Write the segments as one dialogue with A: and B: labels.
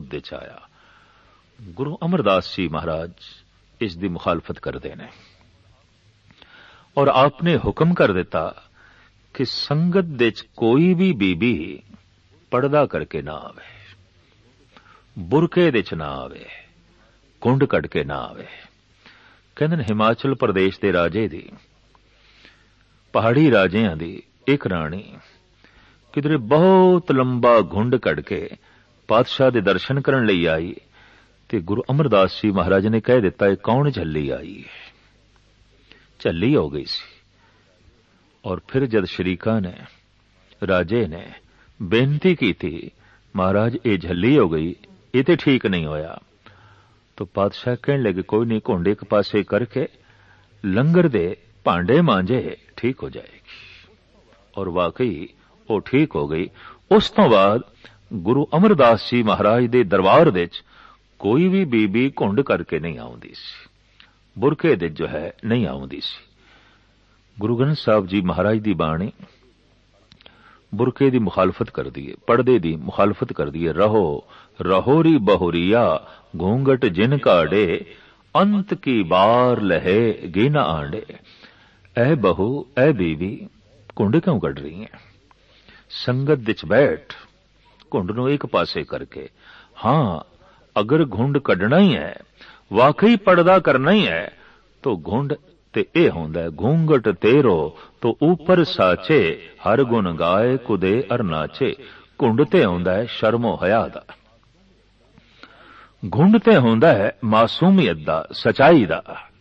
A: विरुद्ध विच आया। गुरु अमरदास जी महाराज इसकी मुखालफत करते हैं और आपने हुक्म कर दिता कि संगत विच कोई भी बीबी पर्दा करके ना आवे, बुरके विच ना आवे, कुंड कट के ना आवे। कहंदे हिमाचल प्रदेश के राजे दी, पहाड़ी राजियां दी एक राणी किधरे बहुत लंबा घुंड कट के पातशाह दे दर्शन करन लई आई ते गुरु अमरदास जी महाराज ने कह दिता कौन झल्ली आई है। झल्ली हो गई सी। और फिर जद शरीका ने राजे ने बेनती की थी महाराज ये झल्ली हो गई, ये तो ठीक नहीं होया, तो पातशाह कहने लगे कोई नहीं, घुंड एक पासे करके लंगर दे भांडे मांजे ठीक हो जाएगी। और वाकई वो ठीक हो गई। उस तो बाद गुरु अमरदास जी महाराज दे दरबार विच कोई भी बीबी घुंड करके नहीं आउंदी सी, बुरके दे जो है नहीं आउंदी सी। गुरु ग्रंथ साहब जी महाराज दी बाणी बुरके दी मुखालफत कर दी है, पर्दे दी मुखालफत कर दी है। रहो रहोरी बहुरिया घूंघट जिन काड़े, अंत की बार लहे गिन आंडे। ऐ बहू ऐ बीबी घुंड क्यों कट रही है? संगत विच बैठ घुंड नूं एक पासे करके। हां अगर घुंड कढ़ना ही है, वाकई पर्दा करना ही है, तो घुंड ते ए होंदा है घूंघट तेरो तो ऊपर साचे, हर गुण गाए कुदे अर नाचे। घुंड ते होंदा है शर्मो हया दा, घुंड ते होंदा है मासूमियत दा, सच्चाई दा।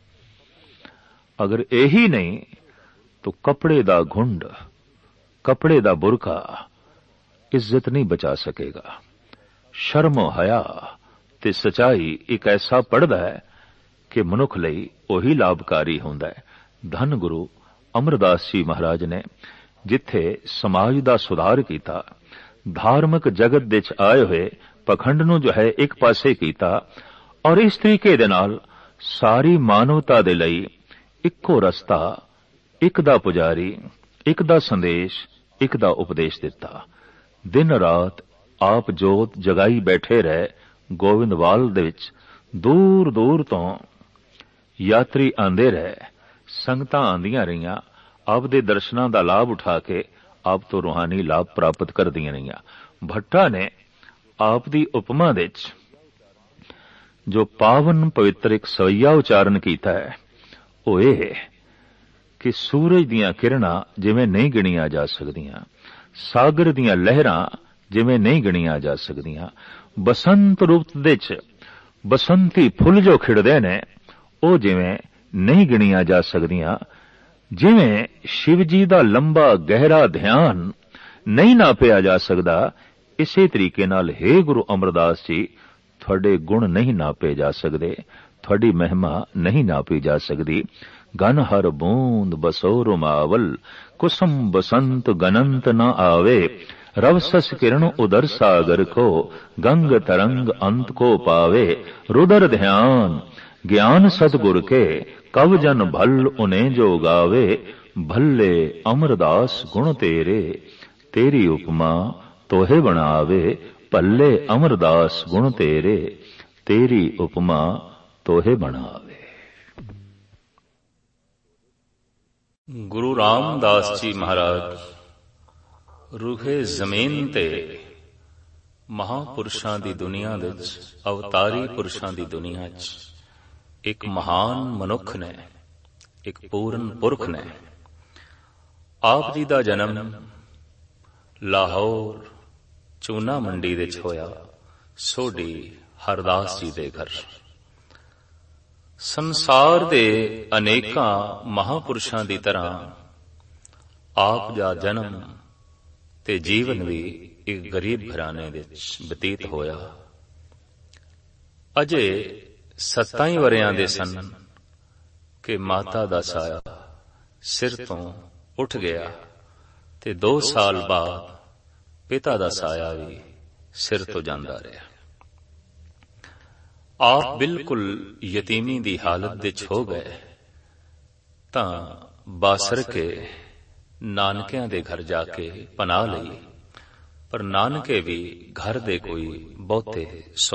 A: अगर यही नहीं तो कपड़े दा घुंड, कपड़े दा बुरका इज्जत नहीं बचा सकेगा। शर्मो हया ते सच्चाई एक ऐसा पर्दा है कि मनुख लई ओही लाभकारी हुंदा है। धन गुरु अमरदास जी महाराज ने जिथे समाज दा सुधार कीता, धार्मिक जगत विच आए हुए पखंड नूं जो है एक पासे कीता, और इस तरीके दे नाल सारी मानवता दे लई इक्को रस्ता, एक दा पुजारी, एक दा संदेश, एक दा उपदेश दिता। दिन रात आप जोत जगाई बैठे रहे। गोविंदवाल दे विच दूर दूर तो यात्री आंदे रहे, संगतां आंदियां रहियां, आप दे दर्शनां दा लाभ उठा के आप तो रूहानी लाभ प्राप्त करदियां रहियां। भट्टा ने आप दी उपमा विच जो पावन पवित्र एक सवैया उचारण कीता है वो ये कि सूरज दियां किरणां जिवें नहीं गिणियां जा सकदियां, सागर दियां लहरां जिवें नहीं गिणियां जा सकदियां, बसंत रुत विच बसंती फुल जो खिड़दे ने ਉਹ ਜਿਵੇਂ नहीं गिणिया जा सकदियां, जिवें शिव जी दा लंबा गहरा ध्यान नहीं नापिया जा सकदा, इसे तरीके नाल हे गुरु अमरदास जी थोड़े गुण नहीं नापे जा सकदे, थोड़ी महिमा नहीं नापी जा सकदी। गन हर बूंद बसो रुमावल, कुसुम बसंत गनंत न आवे, रवसस किरण उदर सागर को, गंग तरंग अंत को पावे। रुदर ध्यान ज्ञान सतगुर के, कव जन भल उन्हें जो गावे। भल्ले अमरदास गुण तेरे, तेरी उपमा तोहे बनावे। भल्ले अमरदास गुण तेरे, तेरी उपमा तोहे बनावे।
B: गुरु रामदास जी महाराज रूहे जमीन ते महापुरुषां दी दुनिया विच, अवतारी पुरुषां दी दुनिया च एक महान मनुख ने, एक पूर्ण पुरख ने। आप जी दा जन्म लाहौर चूना मंडी विच होया, सोढी हरदास जी दे घर। संसार दे अनेकां महापुरुषां दी तरह आप दा जन्म ते जीवन भी एक गरीब घराने विच बतीत होया। अजे 27 वरियां दे सन कि माता दा साया सिर तो उठ गया ते 2 साल बाद पिता दा साया भी सिर तो जांदा रहा। आप बिल्कुल यतीमी दी हालत विच हो गए तां बासर के नानकियां दे घर जाके पनाह लई, पर नानके भी घर दे कोई बहुते